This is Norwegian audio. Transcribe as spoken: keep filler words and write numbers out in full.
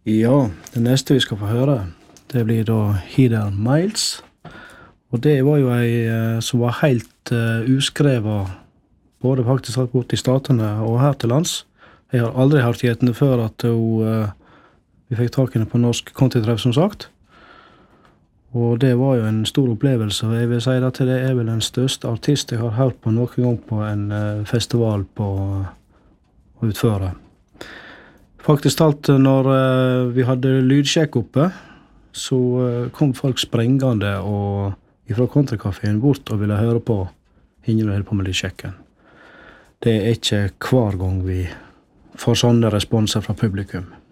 Ja, det neste vi skal få høre, det blir da Heather Miles. Og det var jo ei eh, som var helt uh, uskrevet, både faktisk rett bort i statene og her til lands. Jeg har aldri hørt gjetende før at hun, uh, vi fikk tak henne på norsk countrytreff, som sagt. Og det var jo en stor opplevelse, og jeg vil si at det er vel den største artist jeg har hørt på noen gang på en uh, festival på uh, utføre. Faktisk talt, når uh, vi hadde lydsjekk oppe, så uh, kom folk sprengende og ifra countrykaféen bort og ville høre på henne og høre på med lydsjekken. Det er ikke hver gang vi får sånne responser fra publikum.